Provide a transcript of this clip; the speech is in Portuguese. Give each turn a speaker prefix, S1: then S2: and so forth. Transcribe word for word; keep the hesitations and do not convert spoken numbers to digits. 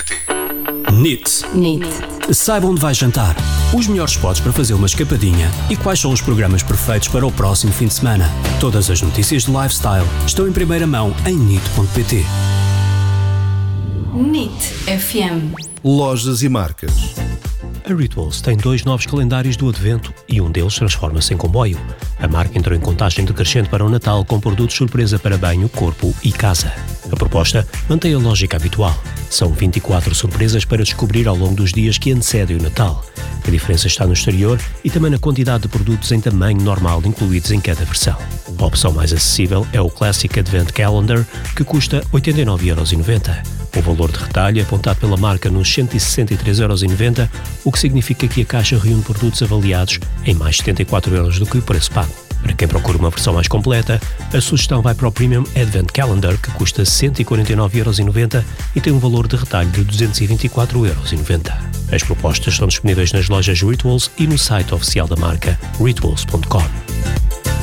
S1: pt.
S2: N I T.
S3: N I T.
S2: Saiba onde vai jantar, os melhores spots para fazer uma escapadinha e quais são os programas perfeitos para o próximo fim de semana. Todas as notícias de lifestyle estão em primeira mão em N I T ponto pt.
S3: N I T F M.
S4: Lojas e marcas.
S5: A Rituals tem dois novos calendários do Advento e um deles transforma-se em comboio. A marca entrou em contagem decrescente para o Natal com produtos surpresa para banho, corpo e casa. A proposta mantém a lógica habitual. São vinte e quatro surpresas para descobrir ao longo dos dias que antecedem o Natal. A diferença está no exterior e também na quantidade de produtos em tamanho normal incluídos em cada versão. A opção mais acessível é o Classic Advent Calendar, que custa oitenta e nove euros e noventa centavos. O valor de retalho é apontado pela marca nos cento e sessenta e três euros e noventa centavos, o que significa que a caixa reúne produtos avaliados em mais setenta e quatro euros do que o preço pago. Para quem procura uma versão mais completa, a sugestão vai para o Premium Advent Calendar, que custa cento e quarenta e nove euros e noventa centavos e tem um valor de retalho de duzentos e vinte e quatro euros e noventa centavos. As propostas estão disponíveis nas lojas Rituals e no site oficial da marca rituals ponto com.